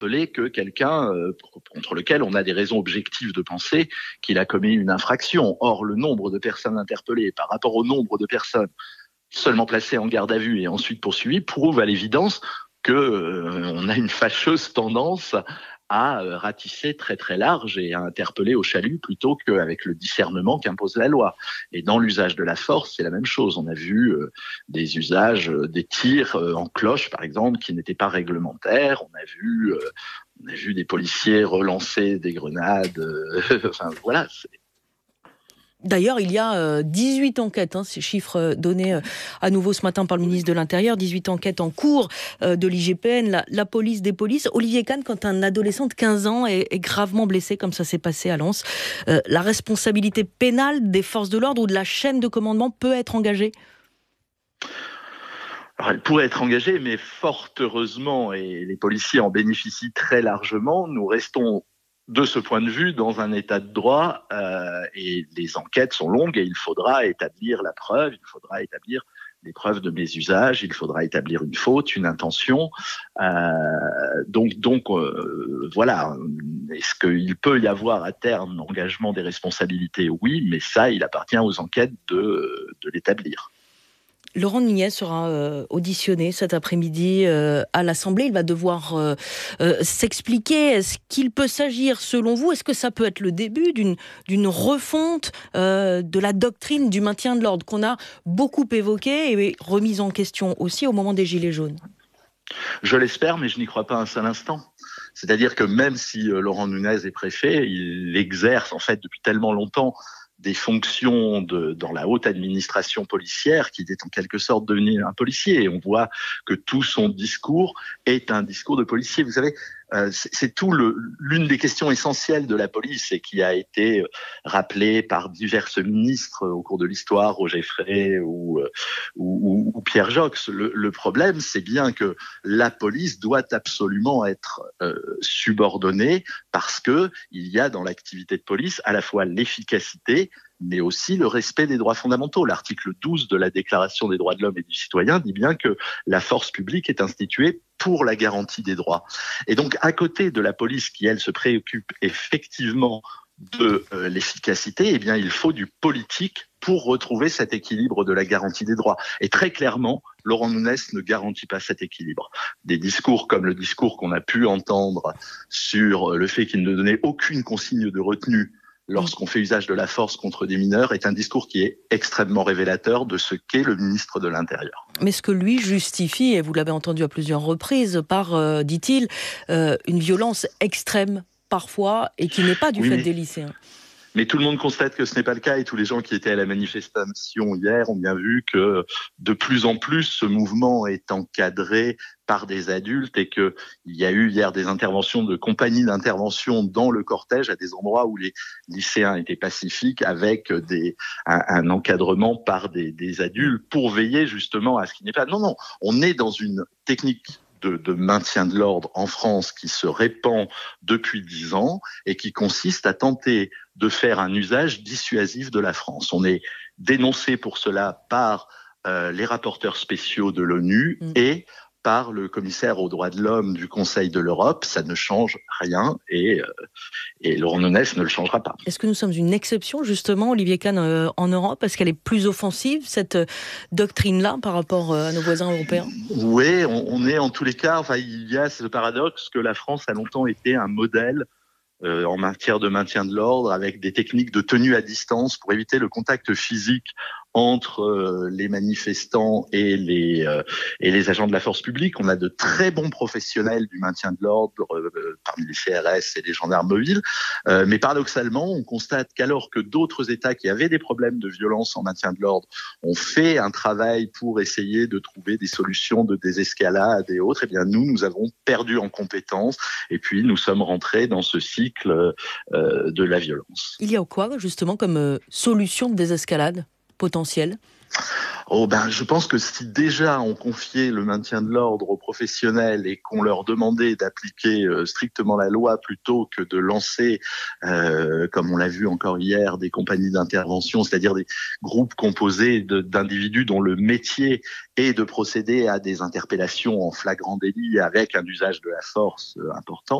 que quelqu'un contre lequel on a des raisons objectives de penser qu'il a commis une infraction. Or, le nombre de personnes interpellées par rapport au nombre de personnes seulement placées en garde à vue et ensuite poursuivies prouve à l'évidence qu'on a une fâcheuse tendance à ratisser très très large et à interpeller au chalut plutôt qu'avec le discernement qu'impose la loi. Et dans l'usage de la force, c'est la même chose. On a vu des usages, des tirs en cloche, par exemple, qui n'étaient pas réglementaires. On a vu des policiers relancer des grenades. Enfin, voilà. D'ailleurs, il y a 18 enquêtes, ces chiffres donnés à nouveau ce matin par le ministre de l'Intérieur, 18 enquêtes en cours de l'IGPN, la police des polices. Olivier Kahn, quand un adolescent de 15 ans est gravement blessé, comme ça s'est passé à Lens, la responsabilité pénale des forces de l'ordre ou de la chaîne de commandement peut être engagée ? Alors, elle pourrait être engagée, mais fort heureusement, et les policiers en bénéficient très largement, nous restons de ce point de vue dans un état de droit et les enquêtes sont longues et il faudra établir la preuve, il faudra établir les preuves de mes usages, il faudra établir une faute, une intention. Donc voilà, est-ce qu'il peut y avoir à terme l'engagement des responsabilités ? Oui, mais ça, il appartient aux enquêtes de l'établir. Laurent Nunez sera auditionné cet après-midi à l'Assemblée. Il va devoir s'expliquer. Est-ce qu'il peut s'agir, selon vous, est-ce que ça peut être le début d'une refonte de la doctrine du maintien de l'ordre qu'on a beaucoup évoquée et remise en question aussi au moment des Gilets jaunes ? Je l'espère, mais je n'y crois pas un seul instant. C'est-à-dire que même si Laurent Nunez est préfet, il exerce en fait depuis tellement longtemps des fonctions dans la haute administration policière qu'il est en quelque sorte devenu un policier. Et on voit que tout son discours est un discours de policier. Vous savez, c'est l'une des questions essentielles de la police et qui a été rappelée par divers ministres au cours de l'histoire, Roger Frey ou Pierre Joxe. Le problème, c'est bien que la police doit absolument être subordonnée parce que il y a dans l'activité de police à la fois l'efficacité mais aussi le respect des droits fondamentaux. L'article 12 de la Déclaration des droits de l'homme et du citoyen dit bien que la force publique est instituée pour la garantie des droits. Et donc, à côté de la police qui, elle, se préoccupe effectivement de l'efficacité, eh bien, il faut du politique pour retrouver cet équilibre de la garantie des droits. Et très clairement, Laurent Nunez ne garantit pas cet équilibre. Des discours comme le discours qu'on a pu entendre sur le fait qu'il ne donnait aucune consigne de retenue lorsqu'on fait usage de la force contre des mineurs est un discours qui est extrêmement révélateur de ce qu'est le ministre de l'Intérieur. Mais ce que lui justifie, et vous l'avez entendu à plusieurs reprises, par, dit-il, une violence extrême parfois et qui n'est pas du fait des lycéens. Mais tout le monde constate que ce n'est pas le cas et tous les gens qui étaient à la manifestation hier ont bien vu que de plus en plus ce mouvement est encadré par des adultes et qu'il y a eu hier des interventions de compagnies d'intervention dans le cortège à des endroits où les lycéens étaient pacifiques avec un encadrement par des adultes pour veiller justement à ce qu'il n'y ait pas... Non, on est dans une technique de maintien de l'ordre en France qui se répand depuis 10 ans et qui consiste à tenter de faire un usage dissuasif de la France. On est dénoncé pour cela par les rapporteurs spéciaux de l'ONU et par le commissaire aux droits de l'homme du Conseil de l'Europe. Ça ne change rien et Laurent Nunez ne le changera pas. Est-ce que nous sommes une exception, justement, Olivier Kahn, en Europe ? Est-ce qu'elle est plus offensive, cette doctrine-là, par rapport à nos voisins européens ? Oui, on est en tous les cas... Enfin, il y a ce paradoxe que la France a longtemps été un modèle en matière de maintien de l'ordre, avec des techniques de tenue à distance pour éviter le contact physique entre les manifestants et les agents de la force publique. On a de très bons professionnels du maintien de l'ordre parmi les CRS et les gendarmes mobiles. Mais paradoxalement, on constate qu'alors que d'autres États qui avaient des problèmes de violence en maintien de l'ordre ont fait un travail pour essayer de trouver des solutions de désescalade et autres, eh bien nous avons perdu en compétences et puis nous sommes rentrés dans ce cycle de la violence. Il y a quoi, justement, comme solution de désescalade potentielle ? Oh ben, je pense que si déjà on confiait le maintien de l'ordre aux professionnels et qu'on leur demandait d'appliquer strictement la loi plutôt que de lancer, comme on l'a vu encore hier, des compagnies d'intervention, c'est-à-dire des groupes composés d'individus dont le métier est de procéder à des interpellations en flagrant délit avec un usage de la force important.